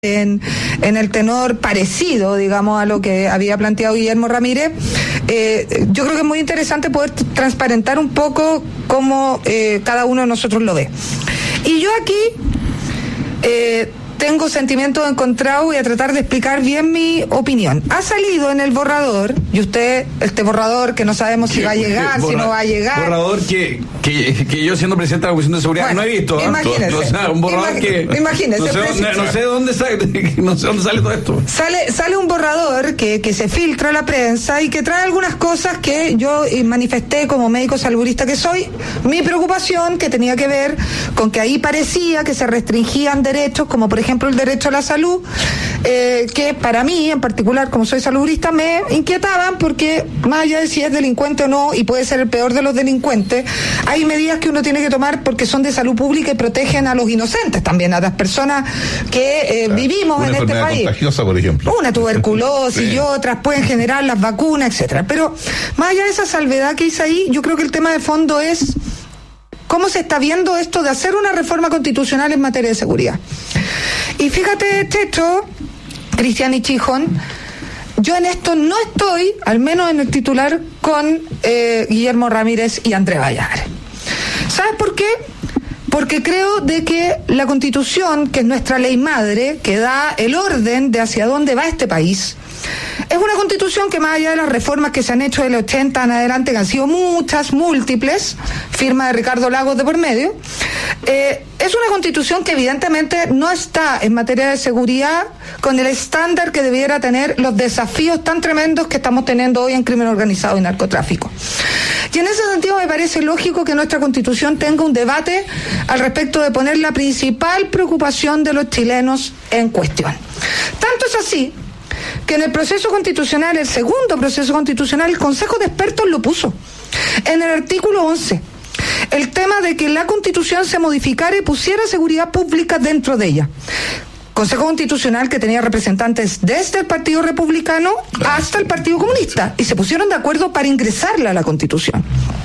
en el tenor parecido, digamos, a lo que había planteado Guillermo Ramírez. Yo creo que es muy interesante poder transparentar un poco cómo cada uno de nosotros lo ve. Y yo aquí tengo sentimientos encontrados, voy a tratar de explicar bien mi opinión. Ha salido en el borrador, y usted, este borrador que no sabemos si va a llegar, si no va a llegar. Borrador que yo, siendo presidente de la Comisión de Seguridad, no he visto. Imagínese. O sea, un borrador Imagínese. No sé dónde sale todo esto. Sale un borrador que se filtra a la prensa y que trae algunas cosas que yo manifesté como médico saludista que soy. Mi preocupación que tenía que ver con que ahí parecía que se restringían derechos, como por ejemplo el derecho a la salud, que para mí en particular, como soy saludista, me inquietaban porque más allá de si es delincuente o no, y puede ser el peor de los delincuentes, hay medidas que uno tiene que tomar porque son de salud pública y protegen a los inocentes también, a las personas que vivimos en este país. Contagiosa, por ejemplo. Una tuberculosis sí. Y otras pueden generar las vacunas, etcétera. Pero más allá de esa salvedad que hice ahí, yo creo que el tema de fondo es cómo se está viendo esto de hacer una reforma constitucional en materia de seguridad. Y fíjate, Checho, Cristian y Chijón, yo en esto no estoy, al menos en el titular, con Guillermo Ramírez y Andrés Valladares. ¿Sabes por qué? Porque creo de que la Constitución, que es nuestra ley madre, que da el orden de hacia dónde va este país, es una Constitución que más allá de las reformas que se han hecho del 80 en adelante, que han sido muchas, múltiples, firma de Ricardo Lagos de por medio, es una Constitución que evidentemente no está en materia de seguridad con el estándar que debiera tener los desafíos tan tremendos que estamos teniendo hoy en crimen organizado y narcotráfico. Y en ese sentido me parece lógico que nuestra Constitución tenga un debate al respecto de poner la principal preocupación de los chilenos en cuestión. Tanto es así que en el proceso constitucional, el segundo proceso constitucional, el Consejo de Expertos lo puso en el artículo 11. El tema de que la Constitución se modificara y pusiera seguridad pública dentro de ella. Consejo Constitucional que tenía representantes desde el Partido Republicano hasta el Partido Comunista y se pusieron de acuerdo para ingresarla a la Constitución.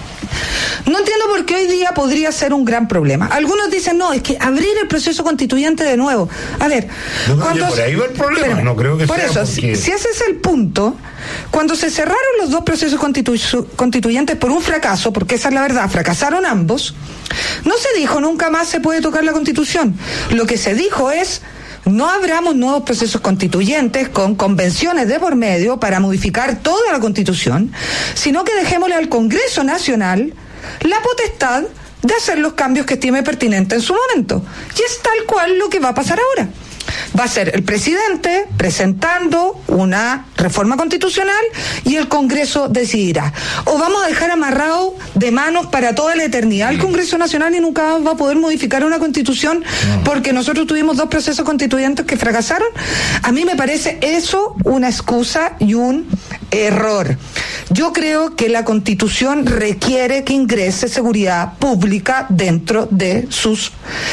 No entiendo por qué hoy día podría ser un gran problema. Algunos dicen, no, es que abrir el proceso constituyente de nuevo. A ver, por ahí va el problema, pero, no creo que por sea eso, porque... si ese es el punto, cuando se cerraron los dos procesos constituyentes por un fracaso, porque esa es la verdad, fracasaron ambos, no se dijo nunca más se puede tocar la Constitución. Lo que se dijo es, no abramos nuevos procesos constituyentes con convenciones de por medio para modificar toda la Constitución, sino que dejémosle al Congreso Nacional la potestad de hacer los cambios que estime pertinente en su momento. Y es tal cual lo que va a pasar ahora. Va a ser el presidente presentando una reforma constitucional y el Congreso decidirá. O vamos a dejar amarrado de manos para toda la eternidad el Congreso Nacional y nunca va a poder modificar una constitución porque nosotros tuvimos dos procesos constituyentes que fracasaron. A mí me parece eso una excusa y un error. Yo creo que la Constitución requiere que ingrese seguridad pública dentro de sus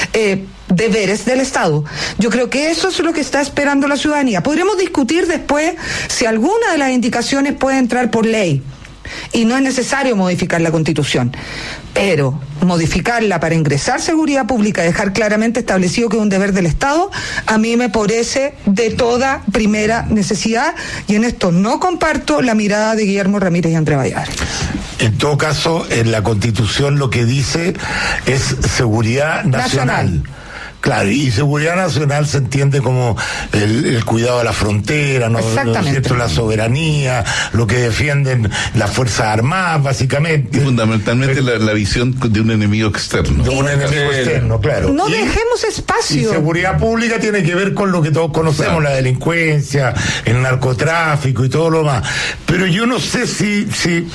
deberes del Estado. Yo creo que eso es lo que está esperando la ciudadanía. Podremos discutir después si alguna de las indicaciones puede entrar por ley y no es necesario modificar la Constitución, pero modificarla para ingresar seguridad pública, dejar claramente establecido que es un deber del Estado, a mí me parece de toda primera necesidad, y en esto no comparto la mirada de Guillermo Ramírez y Andrés Valladares. En todo caso, en la Constitución lo que dice es seguridad nacional. Claro, y seguridad nacional se entiende como el cuidado de la frontera, ¿no es cierto? La soberanía, lo que defienden las Fuerzas Armadas, básicamente. Fundamentalmente la visión de un enemigo externo. De un enemigo externo, claro. No dejemos espacio. Y seguridad pública tiene que ver con lo que todos conocemos, claro. La delincuencia, el narcotráfico y todo lo demás. Pero yo no sé si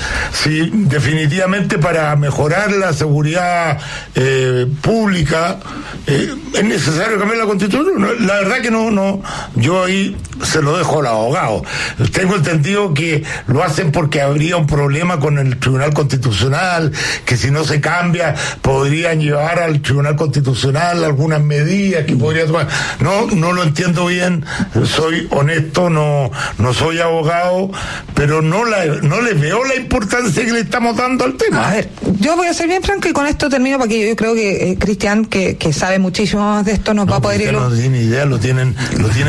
definitivamente para mejorar la seguridad pública es necesario cambiar la Constitución. La verdad que no yo ahí se lo dejo al abogado. Tengo entendido que lo hacen porque habría un problema con el Tribunal Constitucional, que si no se cambia podrían llevar al Tribunal Constitucional algunas medidas que podría tomar. No lo entiendo bien, soy honesto, no soy abogado, pero no le veo la importancia que le estamos dando al tema. A ver, yo voy a ser bien franco y con esto termino, porque yo creo que Cristian, que sabe muchísimo más de esto, nos va a poder ir. No tiene idea, lo tienen